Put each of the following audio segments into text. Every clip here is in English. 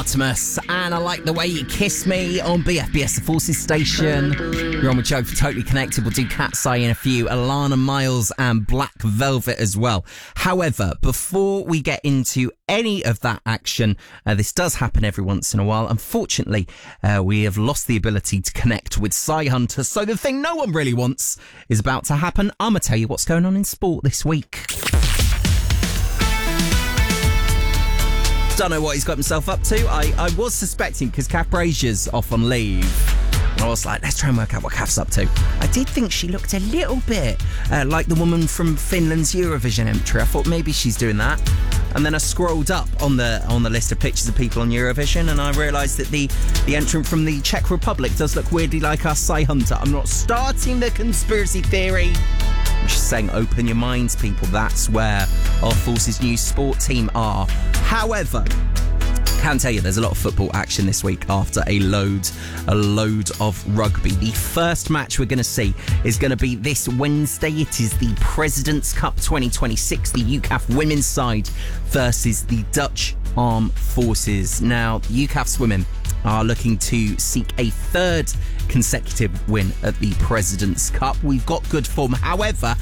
Artemis, and I Like the Way You Kiss Me on BFBS, the Forces station. You're on with Joe for Totally Connected. We'll do Cat's Eye in a few, Alana Miles and Black Velvet as well. However, before we get into any of that action, this does happen every once in a while. Unfortunately, we have lost the ability to connect with Cy Hunter, so the thing no one really wants is about to happen. I'm going to tell you what's going on in sport this week. Don't know what he's got himself up to. I was suspecting, because Kath Brazier's off on leave, and I was like, let's try and work out what Kath's up to. I did think she looked a little bit like the woman from Finland's Eurovision entry. I thought maybe she's doing that. And then I scrolled up on the list of pictures of people on Eurovision, and I realised that the entrant from the Czech Republic does look weirdly like our Cy Hunter. I'm not starting the conspiracy theory. I'm just saying, open your minds, people. That's where our Forces News sport team are. However, I can tell you there's a lot of football action this week after a load of rugby. The first match we're going to see is going to be this Wednesday. It is the President's Cup 2026, the UCAF women's side versus the Dutch Armed Forces. Now, UCAF's women are looking to seek a third consecutive win at the President's Cup. We've got good form. However,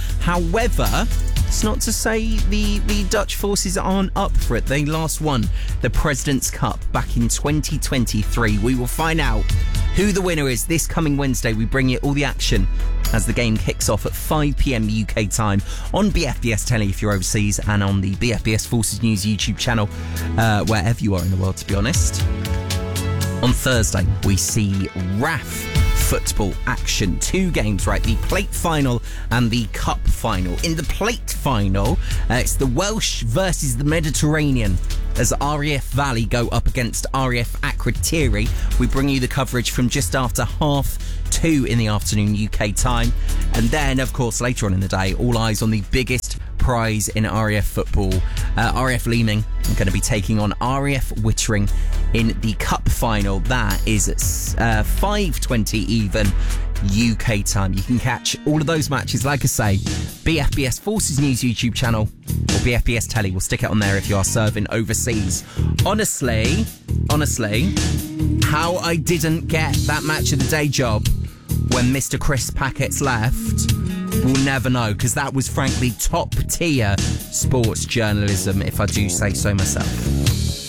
it's not to say the Dutch forces aren't up for it. They last won the President's Cup back in 2023. We will find out who the winner is this coming Wednesday. We bring you all the action as the game kicks off at 5 p.m. UK time on BFBS Telly if you're overseas, and on the BFBS Forces News YouTube channel, wherever you are in the world, to be honest. On Thursday, we see RAF football action. Two games, right? The plate final and the cup final. In the plate final, it's the Welsh versus the Mediterranean, as RAF Valley go up against RAF Akrotiri. We bring you the coverage from just after 2:30 in the afternoon UK time. And then, of course, later on in the day, all eyes on the biggest prize in RAF football. RAF Leeming are going to be taking on RAF Wittering in the cup final. That is at 5:20 even UK time. You can catch all of those matches, like I say, BFBS Forces News YouTube channel or BFBS Telly. We'll stick it on there if you are serving overseas. Honestly, how I didn't get that match of the day job when Mr. Chris Packett's left, we'll never know, because that was frankly top tier sports journalism, if I do say so myself.